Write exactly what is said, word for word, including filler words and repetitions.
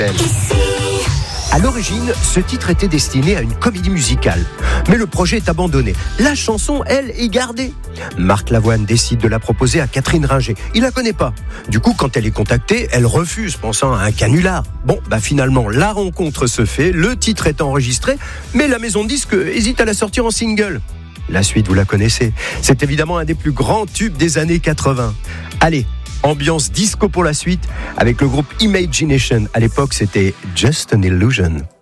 À l'origine, ce titre était destiné à une comédie musicale. Mais le projet est abandonné. La chanson, elle, est gardée. Marc Lavoine décide de la proposer à Catherine Ringer. Il la connaît pas. Du coup, quand elle est contactée, elle refuse, pensant à un canular. Bon, bah finalement, la rencontre se fait, le titre est enregistré, mais la maison de disques hésite à la sortir en single. La suite, vous la connaissez. C'est évidemment un des plus grands tubes des années quatre-vingts. Allez, ambiance disco pour la suite, avec le groupe Imagination. À l'époque, c'était Just an Illusion.